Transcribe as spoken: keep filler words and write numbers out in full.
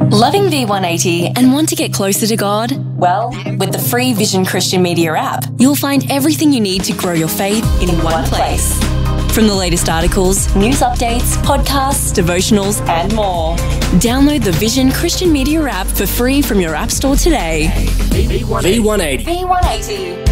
Loving V one eighty and want to get closer to God? Well, with the free Vision Christian Media app, you'll find everything you need to grow your faith in, in one place. From the latest articles, news updates, podcasts, devotionals, and more. Download the Vision Christian Media app for free from your app store today. V one eighty. V one eighty.